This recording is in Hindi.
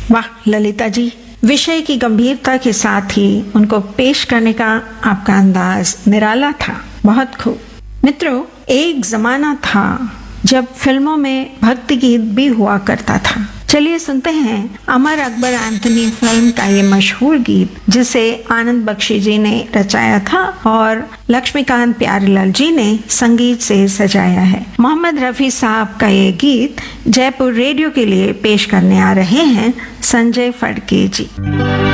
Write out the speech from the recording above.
वाह ललिता जी, विषय की गंभीरता के साथ ही उनको पेश करने का आपका अंदाज निराला था। बहुत खूब। मित्रों, एक जमाना था जब फिल्मों में भक्ति गीत भी हुआ करता था। चलिए सुनते हैं अमर अकबर एंथनी फिल्म का ये मशहूर गीत, जिसे आनंद बख्शी जी ने रचाया था और लक्ष्मीकांत प्यारेलाल जी ने संगीत से सजाया है। मोहम्मद रफी साहब का ये गीत जयपुर रेडियो के लिए पेश करने आ रहे हैं संजय फड़के जी।